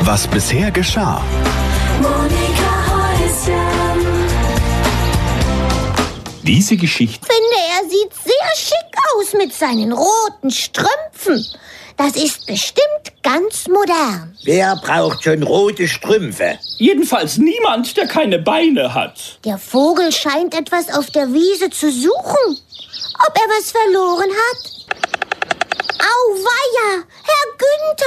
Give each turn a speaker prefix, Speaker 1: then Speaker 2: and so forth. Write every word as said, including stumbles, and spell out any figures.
Speaker 1: Was bisher geschah. Diese Geschichte...
Speaker 2: Finde, er sieht sehr schick aus mit seinen roten Strümpfen. Das ist bestimmt ganz modern.
Speaker 3: Wer braucht schon rote Strümpfe?
Speaker 4: Jedenfalls niemand, der keine Beine hat.
Speaker 2: Der Vogel scheint etwas auf der Wiese zu suchen. Ob er was verloren hat? Auweia, Herr Günther!